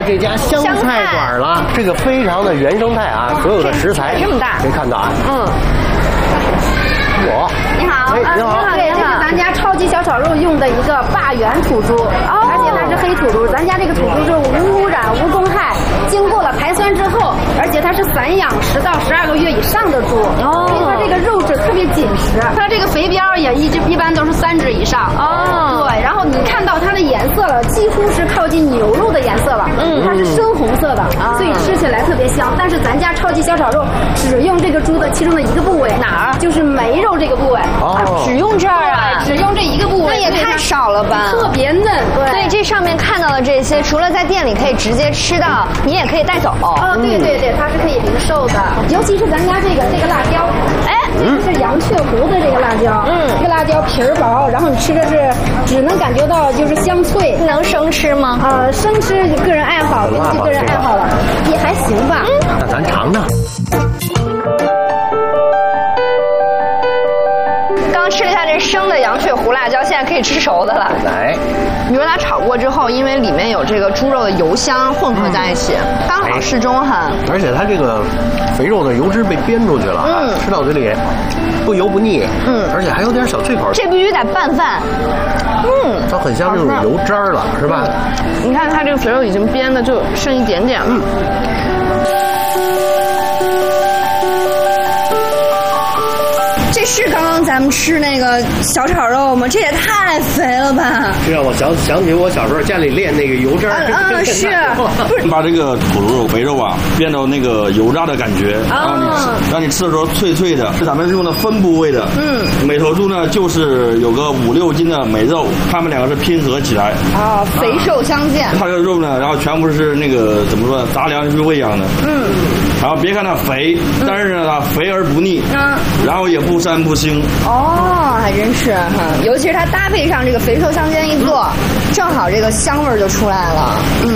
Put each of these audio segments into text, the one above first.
这家湘菜馆了，这个非常的原生态啊，所有的食材这么大， 可以看到啊。 你好， 你好， 对，这是咱家超级小炒肉用的一个坝源土猪，而且它是黑土猪。咱家这个土猪是无污染、无公害，经过了排酸之后，而且它是散养10到12个月以上的猪，所以它这个肉质特别紧实。它这个肥膘也一般都是3指以上。对，然后你看到它的颜色了，几乎是靠近牛肉的颜色了，它是深红色的，所以吃起来特别香。但是咱家超级小炒肉只用这个猪的其中的一个部位，哪儿？就是眉肉这个部位。 只用这儿啊？ 只用这一个部位， 那也太少了吧？ 特别嫩，对。 所以这上面看到的这些，除了在店里可以直接吃到，你也可以带走。 对，它是可以零售的。尤其是咱家这个辣椒，这是阳雀湖的这个辣椒，这个辣椒皮儿薄，然后你吃着是只能感觉到就是香脆。 能生吃吗？ 生吃个人爱好，根据个人爱好了，也还行吧。 那咱尝尝。 刚吃了一下这生的阳雀湖辣椒，现在可以吃熟的了。 来， 你说它炒过之后，因为里面有这个猪肉的油香混合在一起，刚好适中哈。 而且它这个肥肉的油脂被煸出去了，吃到嘴里不油不腻，而且还有点小脆口。 这必须得拌饭， 它很像那种油渣了，是吧？ 你看它这个肥肉已经煸的就剩一点点了。这是刚刚咱们吃那个小炒肉吗？这也太肥了吧！ 这让我想起我小时候家里炼那个油渣。 是， 不是把这个土肉肥肉啊变到那个油炸的感觉，让你吃的时候脆脆的。咱们是用的分部位的，每头猪呢就是有个5、6斤的美肉，它们两个是拼合起来。 肥瘦相间。 它这个肉呢，然后全部是那个怎么说，杂粮是喂养的。然后别看它肥，但是呢它肥而不腻，然后也不膻不腥。 还真是哈，尤其是它搭配上这个肥瘦相间一做，正好这个香味就出来了。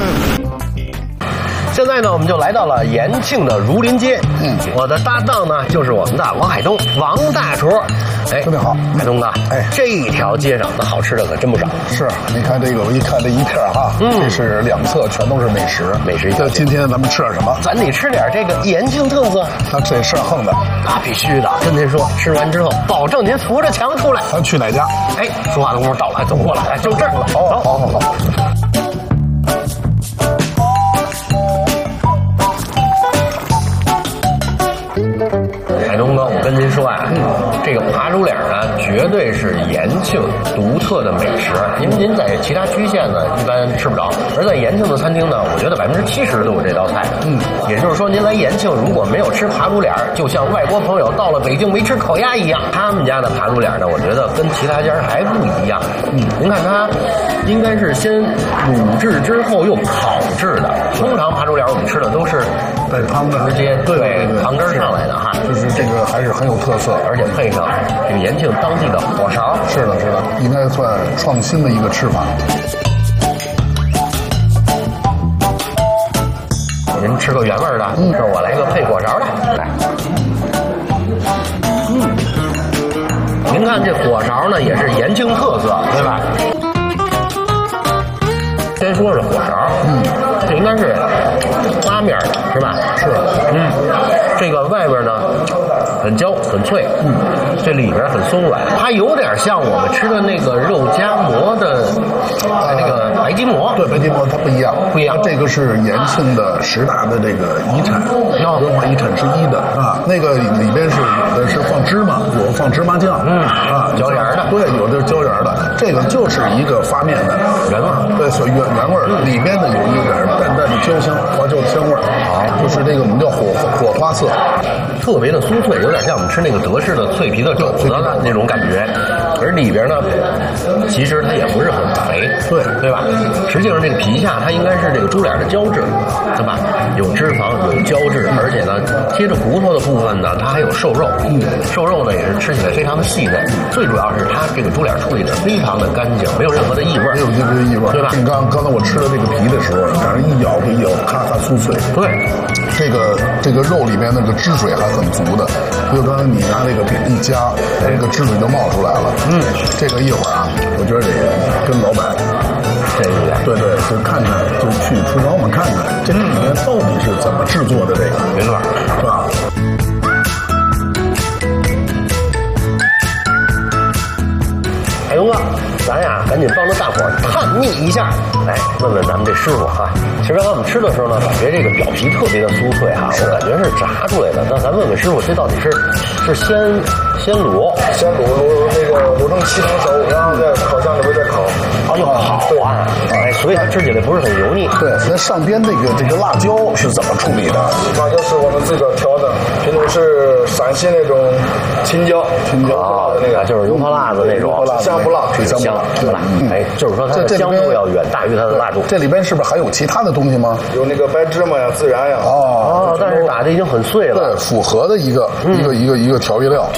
现在呢，我们就来到了延庆的儒林街。我的搭档呢就是我们的王海东，王大厨。 特别好， 海东哥。这一条街上的好吃的可真不少。 是，你看这个，我一看这一片哈，这是2侧全都是美食。这今天咱们吃点什么？ 咱得吃点这个延庆特色。 那这事儿横的， 那必须的。跟您说，吃完之后保证您扶着墙出来。 咱去哪家？ 说话的功夫到了，走过来，就这儿了。好。海东哥，我跟您说啊，这个扒猪脸呢，绝对是延庆独特的美食。因为您在其他区县呢，一般吃不着，而在延庆的餐厅呢，我觉得70%都有这道菜。也就是说，您来延庆如果没有吃扒猪脸，就像外国朋友到了北京没吃烤鸭一样。他们家的扒猪脸呢，我觉得跟其他家还不一样。您看它应该是先卤制之后又烤制的。通常扒猪脸我们吃的都是带汤的， 直接对汤汁上来的哈。 就是这个还是很有特色， 而且配上这个延庆当地的火勺。 是的，应该算创新的一个吃法。 您吃个原味的，这我来个配火勺的。来，您看这火勺呢，也是延庆特色，对吧？先说是火勺，这应该是拉面的，是吧？ 是， 这个外边呢很焦很脆，这里边很松软，它有点像我们吃的那个肉夹馍的那个白吉馍。 对，白吉馍它不一样，这个是延庆的10大的这个遗产，文化遗产之一的啊。那个里边是有的是放芝麻，有放芝麻酱， 椒盐的， 对，有的是椒盐的。这个就是一个发面的原味， 对，所以原味里边呢有一点淡淡的椒香，花椒的香味就是这个我们叫火花色， 特别的酥脆，有点像我们吃那个德式的脆皮的肘子的那种感觉。而里边呢，其实它也不是很肥，对吧？实际上这个皮下它应该是这个猪脸的胶质，对吧？有脂肪，有胶质，而且呢贴着骨头的部分呢，它还有瘦肉。瘦肉呢也是吃起来非常的细嫩。最主要是它这个猪脸处理的非常的干净，没有任何的异味， 没有任何的异味， 对吧？ 刚才我吃的这个皮的时候，让人一咬一咬，咔咔酥脆。 对， 这个肉里面那个汁水还很足的，就刚才你拿那个一夹，那个汁水就冒出来了。这个一会儿啊，我觉得得跟老板深一点。 对，就看看，就去厨房我们看看这里面到底是怎么制作的，这个没错， 是吧？ 海东哥，咱呀赶紧帮着大伙儿探秘一下，来问问咱们这师傅哈。其实刚才我们吃的时候呢，感觉这个表皮特别的酥脆哈，我感觉是炸出来的。那咱问问师傅，这到底是先卤那个卤成7成熟，然后在烤箱里边再烤。 哎呦，好啊！哎，所以它吃起来不是很油腻。 对，那上边这个辣椒是怎么处理的？ 辣椒是我们自个儿调的，品种是陕西那种青椒啊，那个就是油泼辣子那种， 香不辣？ 香不辣。哎，就是说它的香度要远大于它的辣度。 这里边是不是还有其他的东西吗？ 有那个白芝麻呀、孜然呀。 哦，但是打的已经很碎了。 对，复合的一个调味料。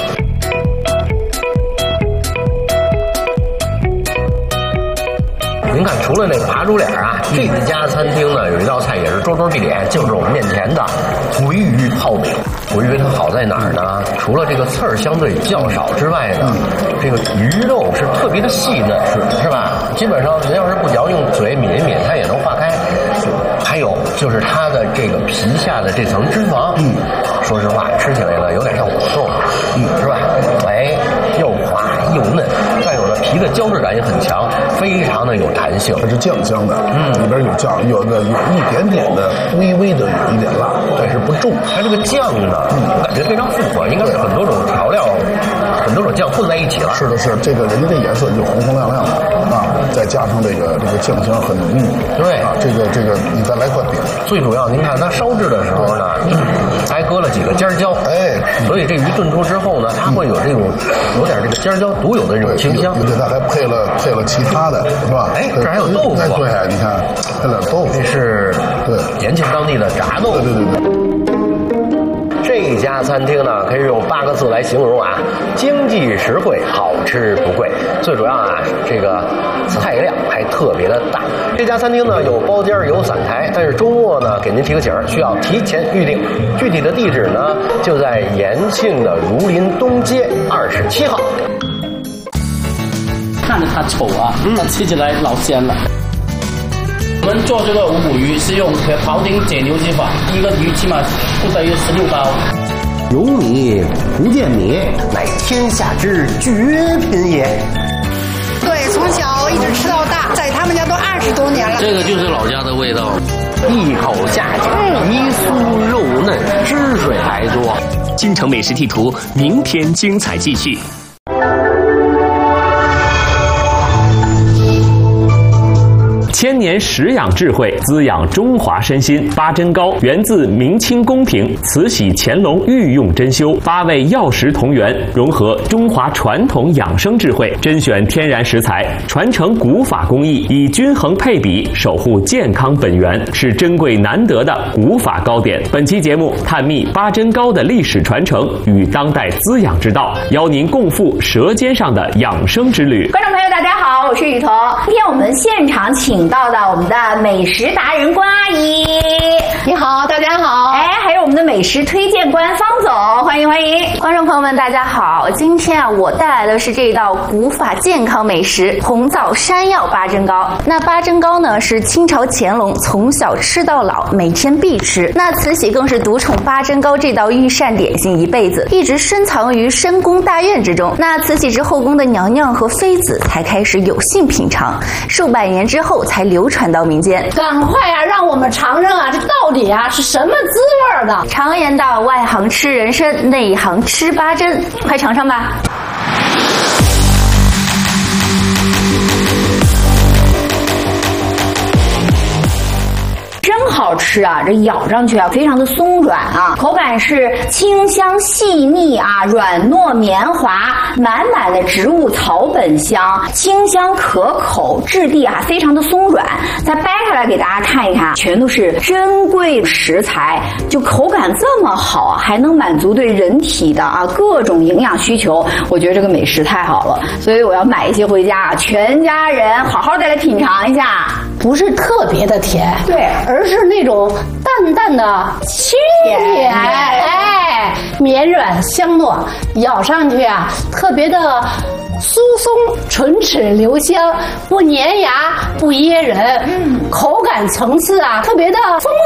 您看，除了那扒猪脸啊，这家餐厅呢有一道菜也是桌桌必点，就是我们面前的回鱼泡饼。回鱼它好在哪儿呢？除了这个刺儿相对较少之外呢，这个鱼肉是特别的细嫩，是吧？基本上您要是不嚼，用嘴抿一抿，它也能化开。还有就是它的这个皮下的这层脂肪，说实话吃起来呢有点像果冻，是吧？哎，又滑又嫩，再有呢皮的胶质感也很强，非常的有弹性。 它是酱香的，里边有酱，有一点点的微微的有一点辣，但是不重。 它这个酱呢，我感觉非常复合，应该是很多种调料、很多种酱混在一起了。 是的，是这个人家这颜色就红红亮亮的啊，再加上这个酱香很浓郁。 对啊，这个你再来块饼。 最主要，您看它烧制的时候呢，还搁了几个尖椒， 哎， 所以这鱼炖出之后呢，它会有这种有点这个尖椒独有的这种清香。 而且它还配了其他的，是吧？ 哎，这还有豆腐。 对，你看配了豆腐， 这是对延庆当地的炸豆腐。 对。 这家餐厅呢，可以用8个字来形容啊：经济实惠，好吃不贵。最主要啊，这个菜量还特别的大。这家餐厅呢有包间有散台，但是周末呢给您提个醒，需要提前预定。具体的地址呢就在延庆的儒林东街27号。 看着它丑啊，但吃起来老鲜了。我们做这个五谷鱼是用庖丁解牛技法，一个鱼起码不得16刀。 有米不见米，乃天下之绝品也。 对，从小一直吃到大，在他们家都20多年了。 这个就是老家的味道， 一口下去，皮酥肉嫩，汁水还多。 京城美食地图，明天精彩继续。千年食养智慧，滋养中华身心。八珍糕源自明清宫廷慈禧乾隆御用珍馐，8味药食同源，融合中华传统养生智慧，甄选天然食材，传承古法工艺，以均衡配比守护健康本源，是珍贵难得的古法糕点。本期节目探秘八珍糕的历史传承与当代滋养之道，邀您共赴舌尖上的养生之旅。 观众朋友，大家好，我是雨桐。今天我们现场请到的我们的美食达人关阿姨， 你好，大家好。 哎，还有我们的美食推荐官方总，欢迎欢迎。观众朋友们，大家好。今天啊，我带来的是这道古法健康美食红枣山药八珍糕。那八珍糕呢，是清朝乾隆从小吃到老，每天必吃。那慈禧更是独宠八珍糕这道御膳点心一辈子，一直深藏于深宫大院之中。那慈禧之后宫的娘娘和妃子才开始有幸品尝，数百年之后才流传到民间。 赶快啊，让我们尝尝啊，这到底啊是什么滋味呢？ 常言道，外行吃人参，内行吃八珍，快尝尝吧。真好吃啊！这咬上去啊，非常的松软啊，口感是清香细腻啊，软糯绵滑，满满的植物草本香，清香可口，质地啊非常的松软。再掰开来给大家看一看，全都是珍贵食材，就口感这么好，还能满足对人体的啊各种营养需求，我觉得这个美食太好了，所以我要买一些回家，全家人好好再来品尝一下。 不是特别的甜， 对， 而是那种淡淡的清甜，哎，绵软香糯，咬上去啊，特别的酥松唇齿留香，不粘牙不噎人，口感层次啊特别的丰